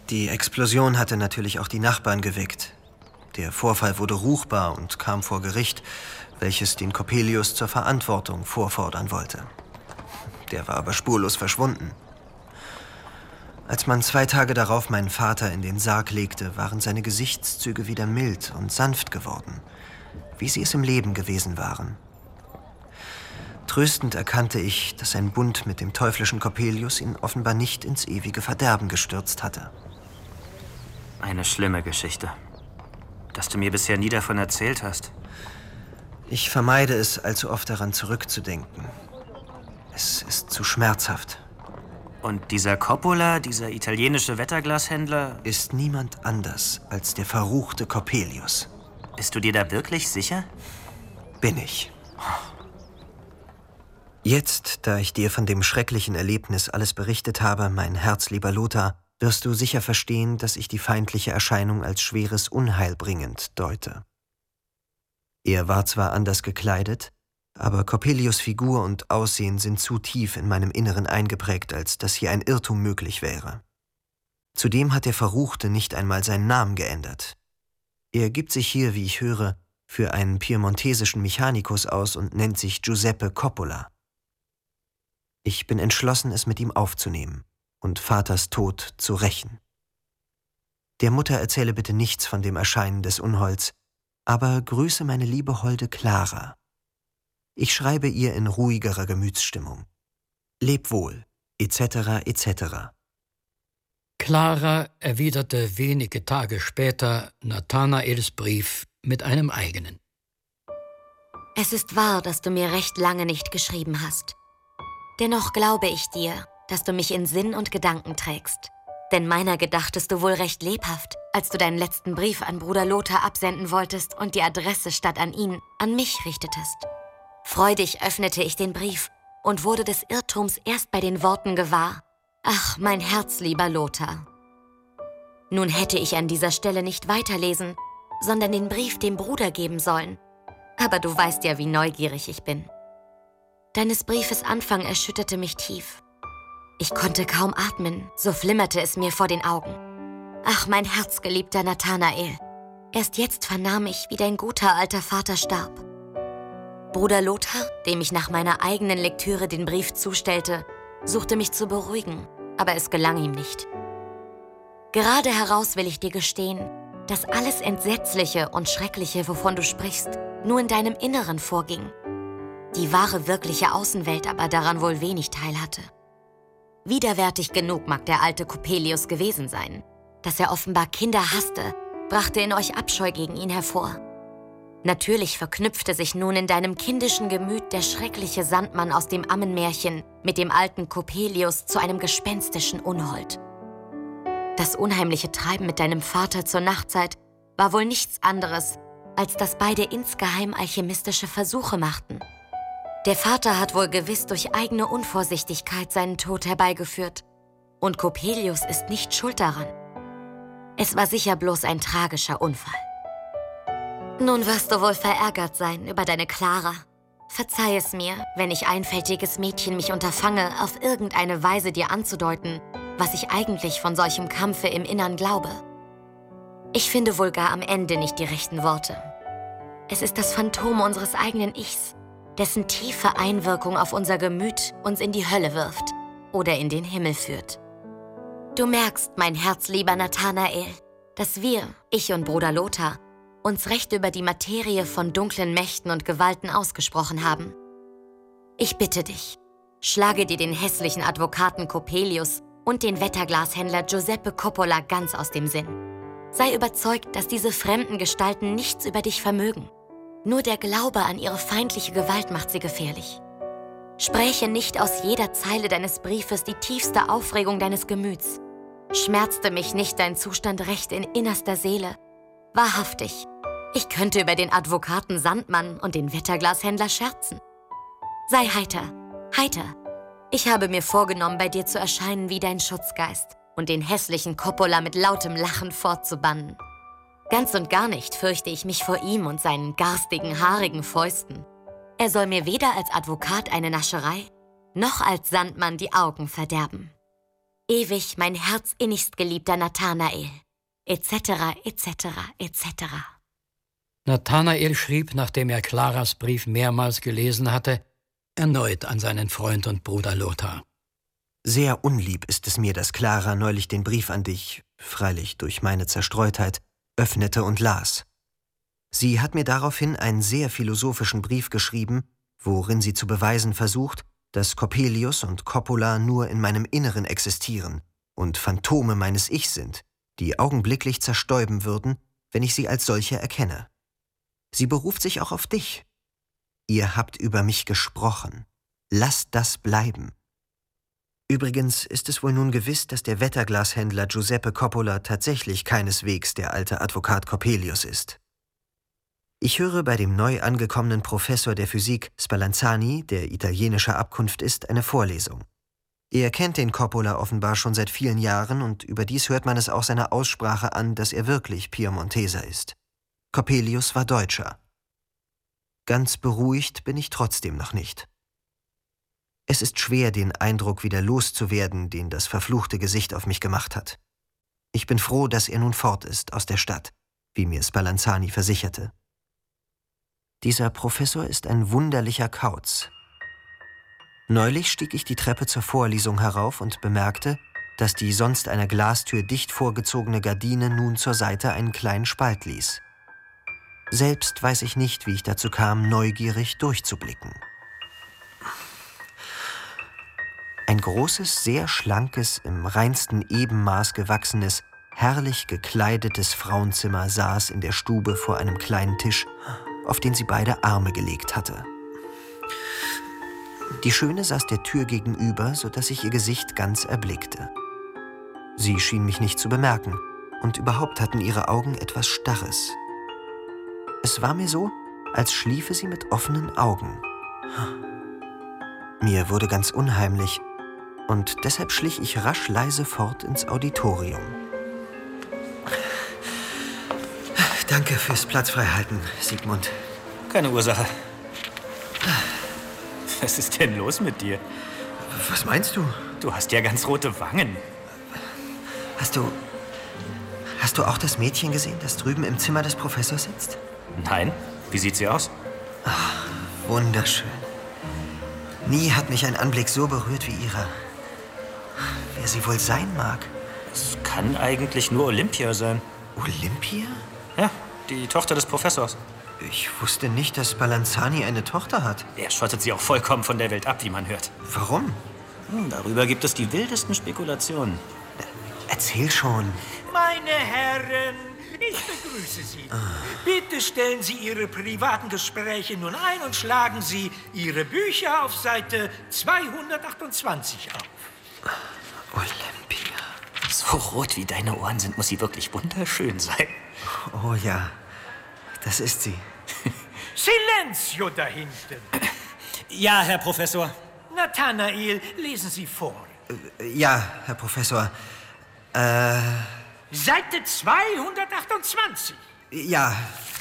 Die Explosion hatte natürlich auch die Nachbarn geweckt. Der Vorfall wurde ruchbar und kam vor Gericht, welches den Coppelius zur Verantwortung vorfordern wollte. Der war aber spurlos verschwunden. Als man 2 Tage darauf meinen Vater in den Sarg legte, waren seine Gesichtszüge wieder mild und sanft geworden, wie sie es im Leben gewesen waren. Tröstend erkannte ich, dass ein Bund mit dem teuflischen Coppelius ihn offenbar nicht ins ewige Verderben gestürzt hatte. Eine schlimme Geschichte. Dass du mir bisher nie davon erzählt hast. Ich vermeide es, allzu oft daran zurückzudenken. Es ist zu schmerzhaft. Und dieser Coppola, dieser italienische Wetterglashändler... Ist niemand anders als der verruchte Coppelius. Bist du dir da wirklich sicher? Bin ich. Jetzt, da ich dir von dem schrecklichen Erlebnis alles berichtet habe, mein herzlieber Lothar, wirst du sicher verstehen, dass ich die feindliche Erscheinung als schweres Unheil bringend deute. Er war zwar anders gekleidet, aber Coppelius' Figur und Aussehen sind zu tief in meinem Inneren eingeprägt, als dass hier ein Irrtum möglich wäre. Zudem hat der Verruchte nicht einmal seinen Namen geändert. Er gibt sich hier, wie ich höre, für einen piemontesischen Mechanikus aus und nennt sich Giuseppe Coppola. Ich bin entschlossen, es mit ihm aufzunehmen und Vaters Tod zu rächen. Der Mutter erzähle bitte nichts von dem Erscheinen des Unholds, aber grüße meine liebe holde Clara. Ich schreibe ihr in ruhigerer Gemütsstimmung. Leb wohl, etc., etc. Clara erwiderte wenige Tage später Nathanaels Brief mit einem eigenen. Es ist wahr, dass du mir recht lange nicht geschrieben hast. Dennoch glaube ich dir, dass du mich in Sinn und Gedanken trägst. Denn meiner gedachtest du wohl recht lebhaft, als du deinen letzten Brief an Bruder Lothar absenden wolltest und die Adresse statt an ihn an mich richtetest. Freudig öffnete ich den Brief und wurde des Irrtums erst bei den Worten gewahr. Ach, mein herzlieber Lothar. Nun hätte ich an dieser Stelle nicht weiterlesen, sondern den Brief dem Bruder geben sollen. Aber du weißt ja, wie neugierig ich bin. Deines Briefes Anfang erschütterte mich tief. Ich konnte kaum atmen, so flimmerte es mir vor den Augen. Ach, mein herzgeliebter Nathanael, erst jetzt vernahm ich, wie dein guter alter Vater starb. Bruder Lothar, dem ich nach meiner eigenen Lektüre den Brief zustellte, suchte mich zu beruhigen, aber es gelang ihm nicht. Gerade heraus will ich dir gestehen, dass alles Entsetzliche und Schreckliche, wovon du sprichst, nur in deinem Inneren vorging. Die wahre, wirkliche Außenwelt aber daran wohl wenig teilhatte. Widerwärtig genug mag der alte Coppelius gewesen sein. Dass er offenbar Kinder hasste, brachte in euch Abscheu gegen ihn hervor. Natürlich verknüpfte sich nun in deinem kindischen Gemüt der schreckliche Sandmann aus dem Ammenmärchen mit dem alten Coppelius zu einem gespenstischen Unhold. Das unheimliche Treiben mit deinem Vater zur Nachtzeit war wohl nichts anderes, als dass beide insgeheim alchemistische Versuche machten. Der Vater hat wohl gewiss durch eigene Unvorsichtigkeit seinen Tod herbeigeführt. Und Coppelius ist nicht schuld daran. Es war sicher bloß ein tragischer Unfall. Nun wirst du wohl verärgert sein über deine Clara. Verzeih es mir, wenn ich einfältiges Mädchen mich unterfange, auf irgendeine Weise dir anzudeuten, was ich eigentlich von solchem Kampfe im Innern glaube. Ich finde wohl gar am Ende nicht die rechten Worte. Es ist das Phantom unseres eigenen Ichs, dessen tiefe Einwirkung auf unser Gemüt uns in die Hölle wirft oder in den Himmel führt. Du merkst, mein herzlieber Nathanael, dass wir, ich und Bruder Lothar, uns recht über die Materie von dunklen Mächten und Gewalten ausgesprochen haben. Ich bitte dich, schlage dir den hässlichen Advokaten Coppelius und den Wetterglashändler Giuseppe Coppola ganz aus dem Sinn. Sei überzeugt, dass diese fremden Gestalten nichts über dich vermögen. Nur der Glaube an ihre feindliche Gewalt macht sie gefährlich. Spräche nicht aus jeder Zeile deines Briefes die tiefste Aufregung deines Gemüts. Schmerzte mich nicht dein Zustand recht in innerster Seele. Wahrhaftig, ich könnte über den Advokaten Sandmann und den Wetterglashändler scherzen. Sei heiter, heiter. Ich habe mir vorgenommen, bei dir zu erscheinen wie dein Schutzgeist und den hässlichen Coppola mit lautem Lachen fortzubannen. Ganz und gar nicht fürchte ich mich vor ihm und seinen garstigen, haarigen Fäusten. Er soll mir weder als Advokat eine Nascherei, noch als Sandmann die Augen verderben. Ewig mein herzinnigst geliebter Nathanael, etc., etc., etc. Nathanael schrieb, nachdem er Claras Brief mehrmals gelesen hatte, erneut an seinen Freund und Bruder Lothar. Sehr unlieb ist es mir, dass Clara neulich den Brief an dich, freilich durch meine Zerstreutheit, öffnete und las. Sie hat mir daraufhin einen sehr philosophischen Brief geschrieben, worin sie zu beweisen versucht, dass Coppelius und Coppola nur in meinem Inneren existieren und Phantome meines Ich sind, die augenblicklich zerstäuben würden, wenn ich sie als solche erkenne. Sie beruft sich auch auf dich. Ihr habt über mich gesprochen. Lasst das bleiben. Übrigens ist es wohl nun gewiss, dass der Wetterglashändler Giuseppe Coppola tatsächlich keineswegs der alte Advokat Coppelius ist. Ich höre bei dem neu angekommenen Professor der Physik Spallanzani, der italienischer Abkunft ist, eine Vorlesung. Er kennt den Coppola offenbar schon seit vielen Jahren und überdies hört man es auch seiner Aussprache an, dass er wirklich Piemonteser ist. Coppelius war Deutscher. Ganz beruhigt bin ich trotzdem noch nicht. Es ist schwer, den Eindruck wieder loszuwerden, den das verfluchte Gesicht auf mich gemacht hat. Ich bin froh, dass er nun fort ist aus der Stadt, wie mir Spallanzani versicherte. Dieser Professor ist ein wunderlicher Kauz. Neulich stieg ich die Treppe zur Vorlesung herauf und bemerkte, dass die sonst einer Glastür dicht vorgezogene Gardine nun zur Seite einen kleinen Spalt ließ. Selbst weiß ich nicht, wie ich dazu kam, neugierig durchzublicken. Ein großes, sehr schlankes, im reinsten Ebenmaß gewachsenes, herrlich gekleidetes Frauenzimmer saß in der Stube vor einem kleinen Tisch, auf den sie beide Arme gelegt hatte. Die Schöne saß der Tür gegenüber, sodass ich ihr Gesicht ganz erblickte. Sie schien mich nicht zu bemerken, und überhaupt hatten ihre Augen etwas Starres. Es war mir so, als schliefe sie mit offenen Augen. Mir wurde ganz unheimlich, und deshalb schlich ich rasch leise fort ins Auditorium. Danke fürs Platzfreihalten, Sigmund. Keine Ursache. Was ist denn los mit dir? Was meinst du? Du hast ja ganz rote Wangen. Hast du auch das Mädchen gesehen, das drüben im Zimmer des Professors sitzt? Nein? Wie sieht sie aus? Ach, wunderschön. Nie hat mich ein Anblick so berührt wie ihrer. Wer sie wohl sein mag? Es kann eigentlich nur Olympia sein. Olympia? Ja, die Tochter des Professors. Ich wusste nicht, dass Spallanzani eine Tochter hat. Er schottet sie auch vollkommen von der Welt ab, wie man hört. Warum? Darüber gibt es die wildesten Spekulationen. Erzähl schon. Meine Herren, ich begrüße Sie. Bitte stellen Sie Ihre privaten Gespräche nun ein und schlagen Sie Ihre Bücher auf Seite 228 auf. Olympia. So rot wie deine Ohren sind, muss sie wirklich wunderschön sein. Oh ja, das ist sie. Silenzio da hinten. Ja, Herr Professor. Nathanael, lesen Sie vor. Ja, Herr Professor. Seite 228. Ja.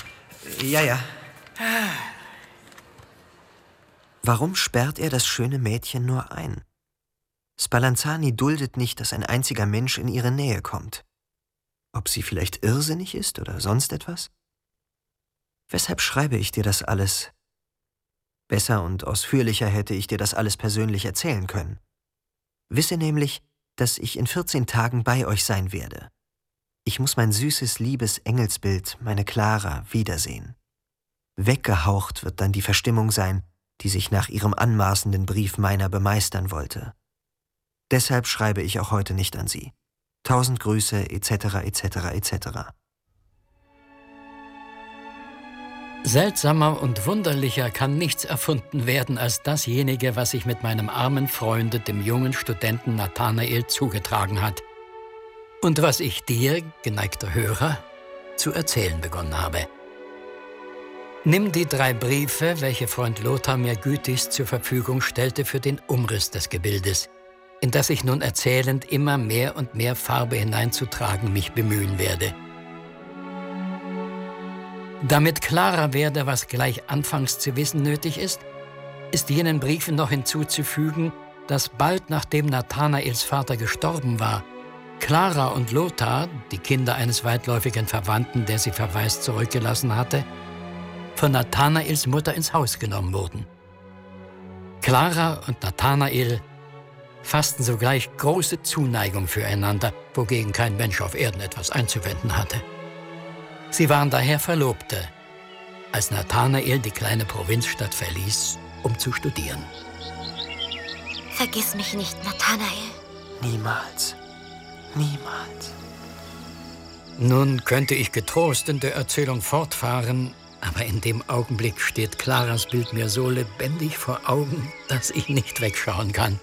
Warum sperrt er das schöne Mädchen nur ein? Spallanzani duldet nicht, dass ein einziger Mensch in ihre Nähe kommt. Ob sie vielleicht irrsinnig ist oder sonst etwas? Weshalb schreibe ich dir das alles? Besser und ausführlicher hätte ich dir das alles persönlich erzählen können. Wisse nämlich, dass ich in 14 Tagen bei euch sein werde. Ich muss mein süßes, liebes Engelsbild, meine Clara, wiedersehen. Weggehaucht wird dann die Verstimmung sein, die sich nach ihrem anmaßenden Brief meiner bemeistern wollte. Deshalb schreibe ich auch heute nicht an sie. 1000 Grüße, etc., etc., etc. Seltsamer und wunderlicher kann nichts erfunden werden als dasjenige, was sich mit meinem armen Freunde, dem jungen Studenten Nathanael, zugetragen hat. Und was ich dir, geneigter Hörer, zu erzählen begonnen habe. Nimm die 3 Briefe, welche Freund Lothar mir gütigst zur Verfügung stellte, für den Umriss des Gebildes, in das ich nun erzählend immer mehr und mehr Farbe hineinzutragen mich bemühen werde. Damit klarer werde, was gleich anfangs zu wissen nötig ist jenen Briefen noch hinzuzufügen, dass bald nachdem Nathanaels Vater gestorben war, Clara und Lothar, die Kinder eines weitläufigen Verwandten, der sie verwaist zurückgelassen hatte, von Nathanaels Mutter ins Haus genommen wurden. Clara und Nathanael fassten sogleich große Zuneigung füreinander, wogegen kein Mensch auf Erden etwas einzuwenden hatte. Sie waren daher Verlobte, als Nathanael die kleine Provinzstadt verließ, um zu studieren. Vergiss mich nicht, Nathanael. Niemals. Niemals. Nun könnte ich getrost in der Erzählung fortfahren, aber in dem Augenblick steht Claras Bild mir so lebendig vor Augen, dass ich nicht wegschauen kann.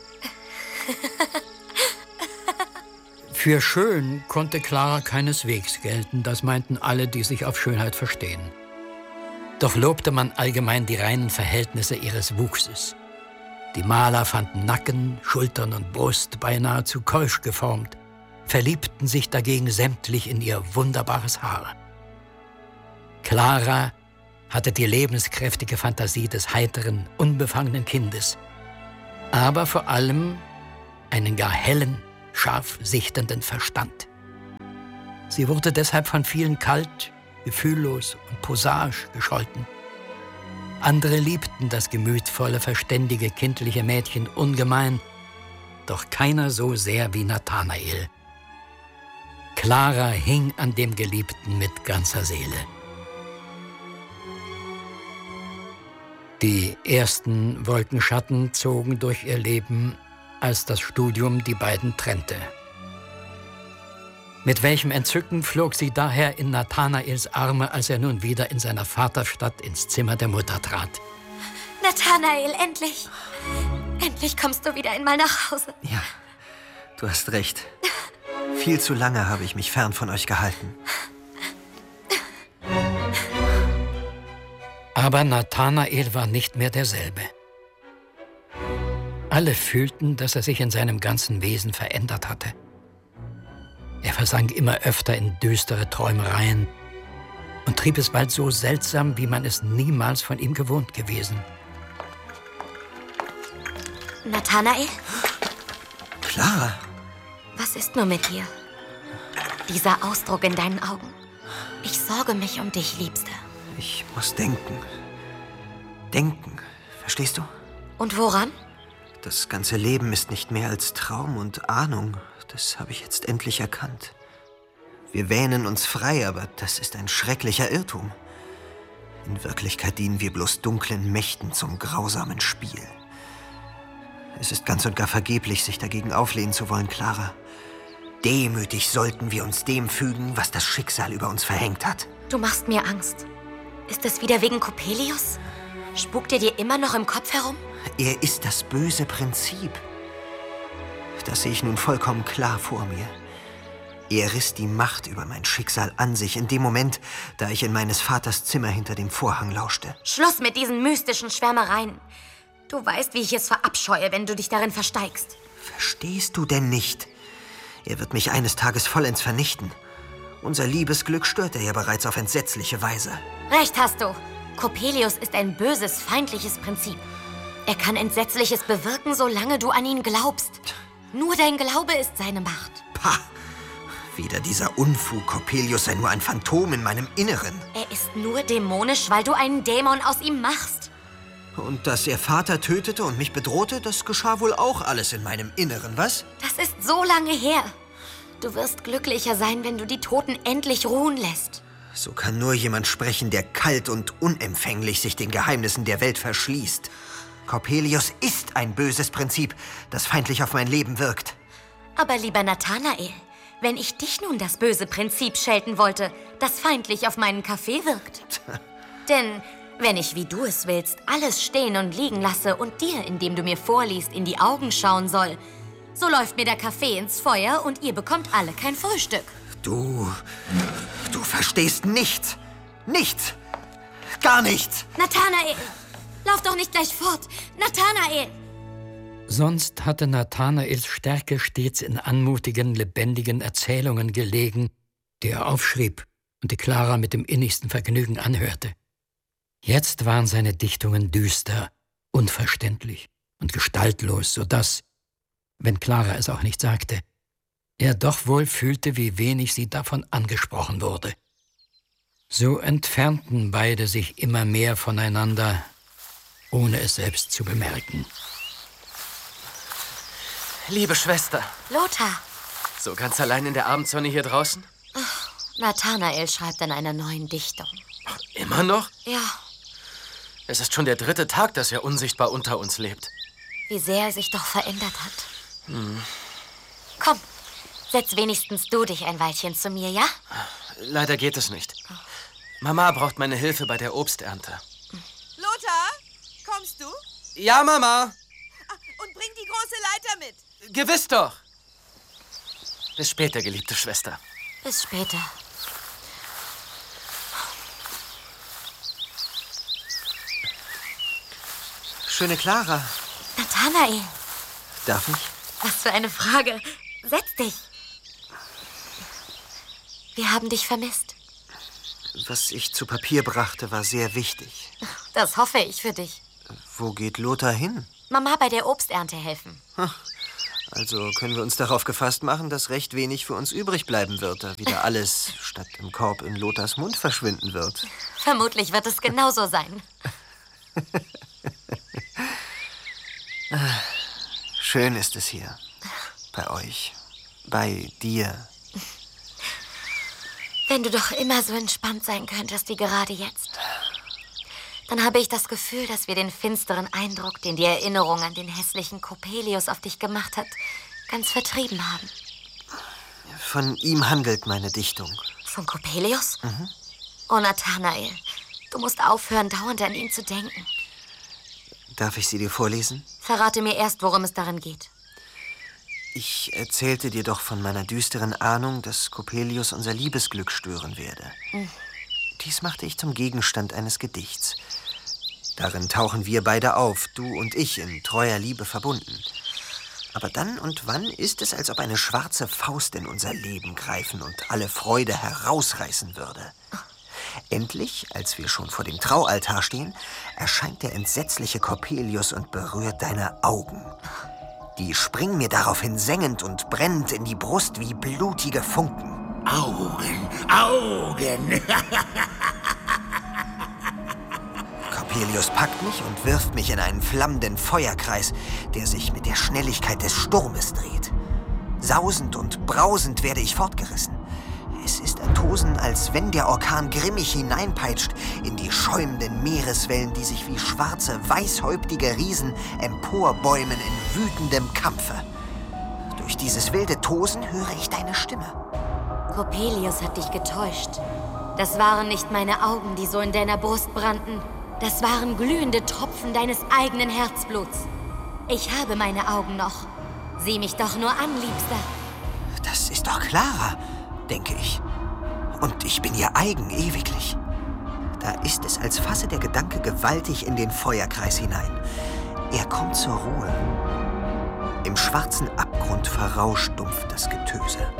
Für schön konnte Clara keineswegs gelten, das meinten alle, die sich auf Schönheit verstehen. Doch lobte man allgemein die reinen Verhältnisse ihres Wuchses. Die Maler fanden Nacken, Schultern und Brust beinahe zu keusch geformt, verliebten sich dagegen sämtlich in ihr wunderbares Haar. Clara hatte die lebenskräftige Fantasie des heiteren, unbefangenen Kindes, aber vor allem einen gar hellen, scharf sichtenden Verstand. Sie wurde deshalb von vielen kalt, gefühllos und prosaisch gescholten. Andere liebten das gemütvolle, verständige, kindliche Mädchen ungemein, doch keiner so sehr wie Nathanael. Clara hing an dem Geliebten mit ganzer Seele. Die ersten Wolkenschatten zogen durch ihr Leben, als das Studium die beiden trennte. Mit welchem Entzücken flog sie daher in Nathanaels Arme, als er nun wieder in seiner Vaterstadt ins Zimmer der Mutter trat. Nathanael, endlich! Endlich kommst du wieder einmal nach Hause. Ja, du hast recht. Viel zu lange habe ich mich fern von euch gehalten. Aber Nathanael war nicht mehr derselbe. Alle fühlten, dass er sich in seinem ganzen Wesen verändert hatte. Er versank immer öfter in düstere Träumereien und trieb es bald so seltsam, wie man es niemals von ihm gewohnt gewesen. Nathanael? Clara! Was ist nur mit dir? Dieser Ausdruck in deinen Augen. Ich sorge mich um dich, Liebste. Ich muss denken. Denken, verstehst du? Und woran? Das ganze Leben ist nicht mehr als Traum und Ahnung. Das habe ich jetzt endlich erkannt. Wir wähnen uns frei, aber das ist ein schrecklicher Irrtum. In Wirklichkeit dienen wir bloß dunklen Mächten zum grausamen Spiel. Es ist ganz und gar vergeblich, sich dagegen auflehnen zu wollen, Clara. Demütig sollten wir uns dem fügen, was das Schicksal über uns verhängt hat. Du machst mir Angst. Ist es wieder wegen Coppelius? Spukt er dir immer noch im Kopf herum? Er ist das böse Prinzip. Das sehe ich nun vollkommen klar vor mir. Er riss die Macht über mein Schicksal an sich in dem Moment, da ich in meines Vaters Zimmer hinter dem Vorhang lauschte. Schluss mit diesen mystischen Schwärmereien. Du weißt, wie ich es verabscheue, wenn du dich darin versteigst. Verstehst du denn nicht? Er wird mich eines Tages vollends vernichten. Unser Liebesglück stört er ja bereits auf entsetzliche Weise. Recht hast du. Coppelius ist ein böses, feindliches Prinzip. Er kann Entsetzliches bewirken, solange du an ihn glaubst. Nur dein Glaube ist seine Macht. Pah! Wieder dieser Unfug, Coppelius sei nur ein Phantom in meinem Inneren. Er ist nur dämonisch, weil du einen Dämon aus ihm machst. Und dass er Vater tötete und mich bedrohte, das geschah wohl auch alles in meinem Inneren, was? Das ist so lange her. Du wirst glücklicher sein, wenn du die Toten endlich ruhen lässt. So kann nur jemand sprechen, der kalt und unempfänglich sich den Geheimnissen der Welt verschließt. Coppelius ist ein böses Prinzip, das feindlich auf mein Leben wirkt. Aber lieber Nathanael, wenn ich dich nun das böse Prinzip schelten wollte, das feindlich auf meinen Kaffee wirkt. Denn wenn ich, wie du es willst, alles stehen und liegen lasse und dir, indem du mir vorliest, in die Augen schauen soll, so läuft mir der Kaffee ins Feuer und ihr bekommt alle kein Frühstück. Du verstehst nichts. Nichts. Gar nichts. Nathanael, lauf doch nicht gleich fort. Nathanael! Sonst hatte Nathanaels Stärke stets in anmutigen, lebendigen Erzählungen gelegen, die er aufschrieb und die Clara mit dem innigsten Vergnügen anhörte. Jetzt waren seine Dichtungen düster, unverständlich und gestaltlos, sodass, wenn Clara es auch nicht sagte, er doch wohl fühlte, wie wenig sie davon angesprochen wurde. So entfernten beide sich immer mehr voneinander, ohne es selbst zu bemerken. Liebe Schwester. Lothar. So ganz allein in der Abendsonne hier draußen? Nathanael schreibt an einer neuen Dichtung. Immer noch? Ja. Es ist schon der 3. Tag, dass er unsichtbar unter uns lebt. Wie sehr er sich doch verändert hat. Komm, setz wenigstens du dich ein Weilchen zu mir, ja? Leider geht es nicht. Mama braucht meine Hilfe bei der Obsternte. Lothar, kommst du? Ja, Mama. Und bring die große Leiter mit. Gewiss doch. Bis später, geliebte Schwester. Bis später. Schöne Clara. Nathanael. Darf ich? Was für eine Frage. Setz dich. Wir haben dich vermisst. Was ich zu Papier brachte, war sehr wichtig. Das hoffe ich für dich. Wo geht Lothar hin? Mama bei der Obsternte helfen. Also können wir uns darauf gefasst machen, dass recht wenig für uns übrig bleiben wird, da wieder alles statt im Korb in Lothars Mund verschwinden wird. Vermutlich wird es genauso sein. Schön ist es hier. Bei euch. Bei dir. Wenn du doch immer so entspannt sein könntest wie gerade jetzt. Dann habe ich das Gefühl, dass wir den finsteren Eindruck, den die Erinnerung an den hässlichen Coppelius auf dich gemacht hat, ganz vertrieben haben. Von ihm handelt meine Dichtung. Von Coppelius? Oh, Nathanael, du musst aufhören, dauernd an ihn zu denken. Darf ich sie dir vorlesen? Verrate mir erst, worum es darin geht. Ich erzählte dir doch von meiner düsteren Ahnung, dass Coppelius unser Liebesglück stören werde. Dies machte ich zum Gegenstand eines Gedichts. Darin tauchen wir beide auf, du und ich, in treuer Liebe verbunden. Aber dann und wann ist es, als ob eine schwarze Faust in unser Leben greifen und alle Freude herausreißen würde. Endlich, als wir schon vor dem Traualtar stehen, erscheint der entsetzliche Coppelius und berührt deine Augen. Die springen mir daraufhin sengend und brennend in die Brust wie blutige Funken. Augen, Augen! Coppelius packt mich und wirft mich in einen flammenden Feuerkreis, der sich mit der Schnelligkeit des Sturmes dreht. Sausend und brausend werde ich fortgerissen. Es ist ein Tosen, als wenn der Orkan grimmig hineinpeitscht in die schäumenden Meereswellen, die sich wie schwarze, weißhäuptige Riesen emporbäumen in wütendem Kampfe. Durch dieses wilde Tosen höre ich deine Stimme. Coppelius hat dich getäuscht. Das waren nicht meine Augen, die so in deiner Brust brannten. Das waren glühende Tropfen deines eigenen Herzbluts. Ich habe meine Augen noch. Sieh mich doch nur an, Liebster. Das ist doch Clara, denke ich. Und ich bin ihr eigen ewiglich. Da ist es, als fasse der Gedanke gewaltig in den Feuerkreis hinein. Er kommt zur Ruhe. Im schwarzen Abgrund verrauscht dumpf das Getöse.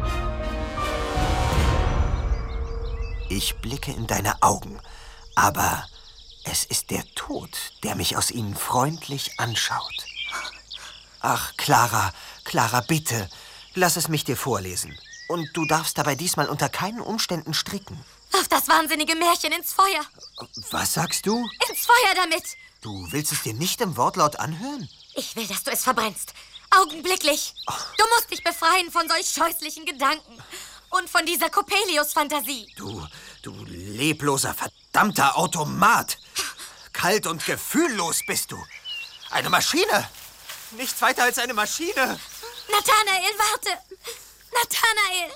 Ich blicke in deine Augen, aber es ist der Tod, der mich aus ihnen freundlich anschaut. Ach, Clara, Clara, bitte, lass es mich dir vorlesen. Und du darfst dabei diesmal unter keinen Umständen stricken. Wirf das wahnsinnige Märchen ins Feuer. Was sagst du? Ins Feuer damit. Du willst es dir nicht im Wortlaut anhören? Ich will, dass du es verbrennst. Augenblicklich. Du musst dich befreien von solch scheußlichen Gedanken. Und von dieser Coppelius-Fantasie. Du lebloser, verdammter Automat. Kalt und gefühllos bist du. Eine Maschine. Nichts weiter als eine Maschine. Nathanael, warte. Nathanael.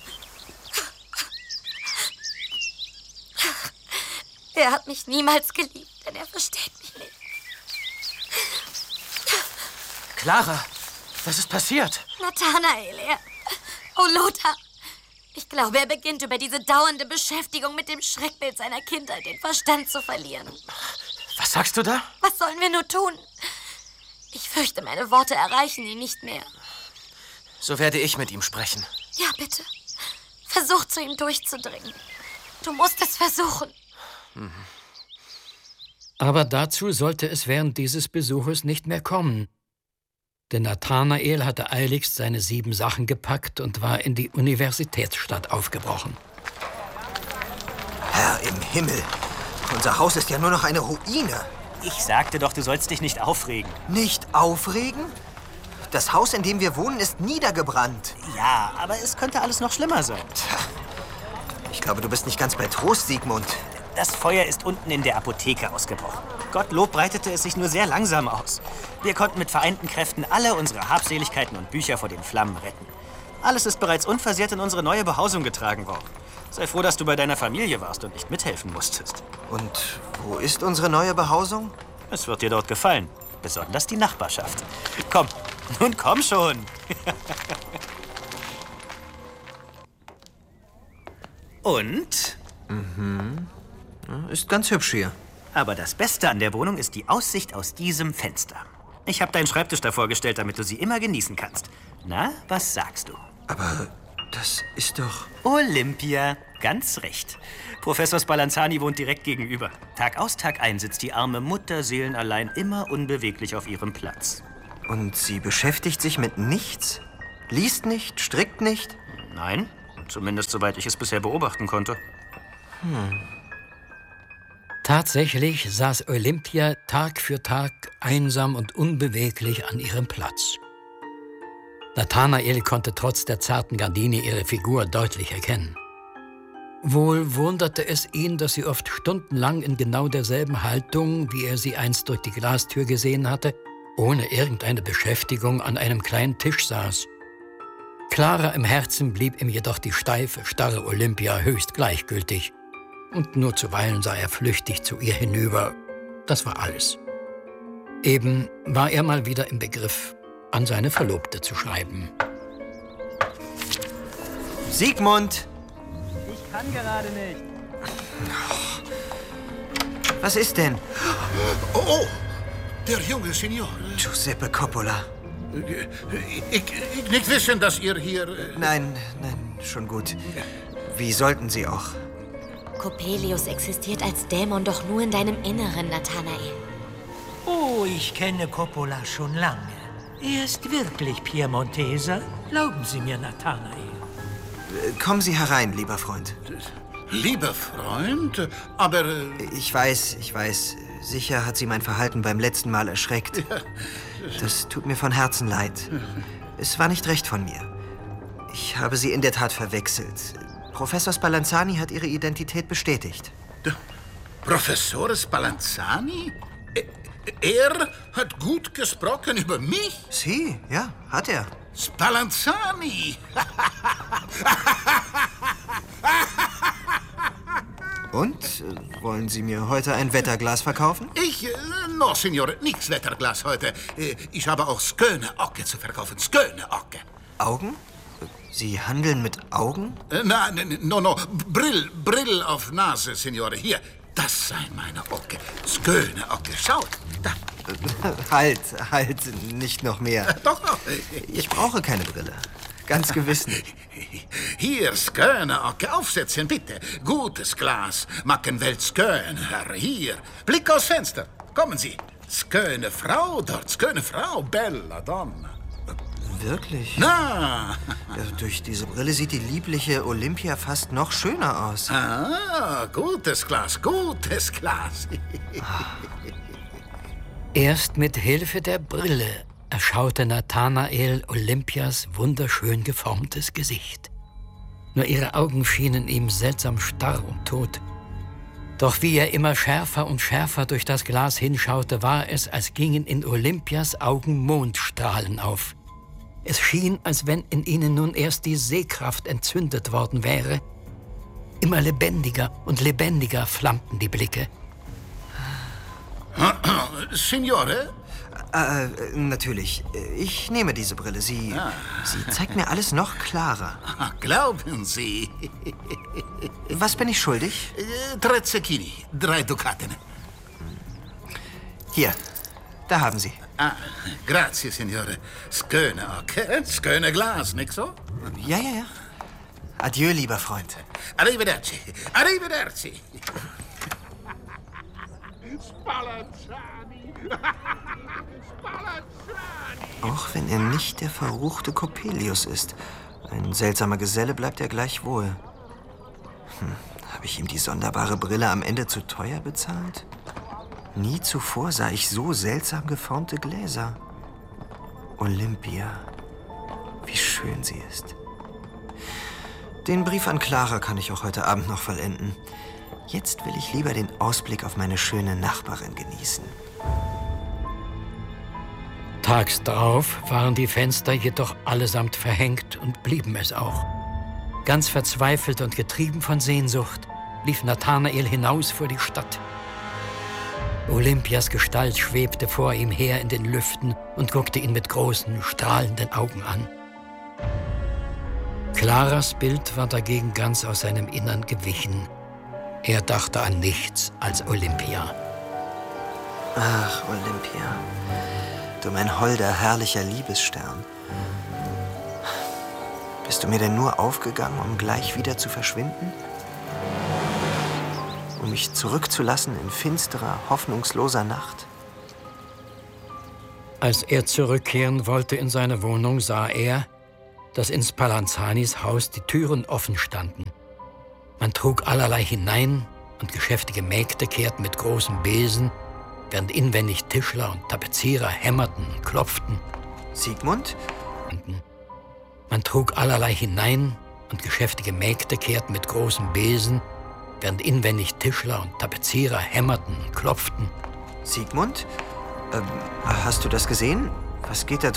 Er hat mich niemals geliebt, denn er versteht mich nicht. Clara, was ist passiert? Nathanael, Oh, Lothar. Ich glaube, er beginnt über diese dauernde Beschäftigung mit dem Schreckbild seiner Kindheit den Verstand zu verlieren. Was sagst du da? Was sollen wir nur tun? Ich fürchte, meine Worte erreichen ihn nicht mehr. So werde ich mit ihm sprechen. Ja, bitte. Versuch, zu ihm durchzudringen. Du musst es versuchen. Aber dazu sollte es während dieses Besuches nicht mehr kommen. Denn Nathanael hatte eiligst seine 7 Sachen gepackt und war in die Universitätsstadt aufgebrochen. Herr im Himmel, unser Haus ist ja nur noch eine Ruine. Ich sagte doch, du sollst dich nicht aufregen. Nicht aufregen? Das Haus, in dem wir wohnen, ist niedergebrannt. Ja, aber es könnte alles noch schlimmer sein. Ich glaube, du bist nicht ganz bei Trost, Sigmund. Das Feuer ist unten in der Apotheke ausgebrochen. Gottlob breitete es sich nur sehr langsam aus. Wir konnten mit vereinten Kräften alle unsere Habseligkeiten und Bücher vor den Flammen retten. Alles ist bereits unversehrt in unsere neue Behausung getragen worden. Sei froh, dass du bei deiner Familie warst und nicht mithelfen musstest. Und wo ist unsere neue Behausung? Es wird dir dort gefallen. Besonders die Nachbarschaft. Komm, nun komm schon. Und? Ist ganz hübsch hier. Aber das Beste an der Wohnung ist die Aussicht aus diesem Fenster. Ich habe deinen Schreibtisch davor gestellt, damit du sie immer genießen kannst. Na, was sagst du? Aber das ist doch... Olympia, ganz recht. Professor Spallanzani wohnt direkt gegenüber. Tag aus, Tag ein sitzt die arme Mutter seelenallein immer unbeweglich auf ihrem Platz. Und sie beschäftigt sich mit nichts? Liest nicht, strickt nicht? Nein, zumindest soweit ich es bisher beobachten konnte. Tatsächlich saß Olympia Tag für Tag einsam und unbeweglich an ihrem Platz. Nathanael konnte trotz der zarten Gardine ihre Figur deutlich erkennen. Wohl wunderte es ihn, dass sie oft stundenlang in genau derselben Haltung, wie er sie einst durch die Glastür gesehen hatte, ohne irgendeine Beschäftigung an einem kleinen Tisch saß. Klarer im Herzen blieb ihm jedoch die steife, starre Olympia höchst gleichgültig. Und nur zuweilen sah er flüchtig zu ihr hinüber. Das war alles. Eben war er mal wieder im Begriff, an seine Verlobte zu schreiben. Sigmund! Ich kann gerade nicht. Was ist denn? Oh, der junge Signore. Giuseppe Coppola. Ich nicht wissen, dass ihr hier... Nein, schon gut. Wie sollten Sie auch? Coppelius existiert als Dämon doch nur in deinem Inneren, Nathanael. Oh, ich kenne Coppola schon lange. Er ist wirklich Piemonteser. Glauben Sie mir, Nathanael. Kommen Sie herein, lieber Freund. Lieber Freund, aber... Ich weiß. Sicher hat Sie mein Verhalten beim letzten Mal erschreckt. Das tut mir von Herzen leid. Es war nicht recht von mir. Ich habe Sie in der Tat verwechselt. Professor Spallanzani hat Ihre Identität bestätigt. Professor Spallanzani? Er hat gut gesprochen über mich? Sie, ja, hat er. Spallanzani! Und? Wollen Sie mir heute ein Wetterglas verkaufen? No, Signore, nichts Wetterglas heute. Ich habe auch Sköne Ocke zu verkaufen. Sköne Ocke. Augen? Sie handeln mit Augen? No. Brill auf Nase, Signore. Hier, das seien meine Ocke. Sköne Ocke. Schaut, da. Halt, nicht noch mehr. Doch. Ich brauche keine Brille. Ganz gewiss nicht. Hier, Sköne Ocke. Aufsetzen, bitte. Gutes Glas. Mackenwelt Sköne, Herr. Hier. Blick aus Fenster. Kommen Sie. Sköne Frau dort. Sköne Frau. Bella Donna. Wirklich? Na! Ja, durch diese Brille sieht die liebliche Olympia fast noch schöner aus. Gutes Glas. Erst mit Hilfe der Brille erschaute Nathanael Olympias wunderschön geformtes Gesicht. Nur ihre Augen schienen ihm seltsam starr und tot. Doch wie er immer schärfer und schärfer durch das Glas hinschaute, war es, als gingen in Olympias Augen Mondstrahlen auf. Es schien, als wenn in ihnen nun erst die Sehkraft entzündet worden wäre. Immer lebendiger und lebendiger flammten die Blicke. Signore? Natürlich. Ich nehme diese Brille. Sie zeigt mir alles noch klarer. Glauben Sie? Was bin ich schuldig? 3 Zecchini, 3 Dukaten. Hier, da haben Sie. Grazie, Signore. Sköne Ocke, Sköne Glas, nicht so? Ja. Adieu, lieber Freund. Arrivederci. Spallanzani. Auch wenn er nicht der verruchte Coppelius ist. Ein seltsamer Geselle bleibt er gleichwohl. Habe ich ihm die sonderbare Brille am Ende zu teuer bezahlt? Nie zuvor sah ich so seltsam geformte Gläser. Olympia. Wie schön sie ist. Den Brief an Clara kann ich auch heute Abend noch vollenden. Jetzt will ich lieber den Ausblick auf meine schöne Nachbarin genießen. Tags darauf waren die Fenster jedoch allesamt verhängt und blieben es auch. Ganz verzweifelt und getrieben von Sehnsucht lief Nathanael hinaus vor die Stadt. Olympias Gestalt schwebte vor ihm her in den Lüften und guckte ihn mit großen, strahlenden Augen an. Claras Bild war dagegen ganz aus seinem Innern gewichen. Er dachte an nichts als Olympia. Ach, Olympia, du mein holder, herrlicher Liebesstern. Bist du mir denn nur aufgegangen, um gleich wieder zu verschwinden? Um mich zurückzulassen in finsterer, hoffnungsloser Nacht? Als er zurückkehren wollte in seine Wohnung, sah er, dass in Spallanzanis Haus die Türen offen standen. Man trug allerlei hinein und geschäftige Mägde kehrten mit großem Besen, während inwendig Tischler und Tapezierer hämmerten und klopften. Sigmund? Man trug allerlei hinein und geschäftige Mägde kehrten mit großem Besen, während inwendig Tischler und Tapezierer hämmerten und klopften. Sigmund? Hast du das gesehen? Was geht da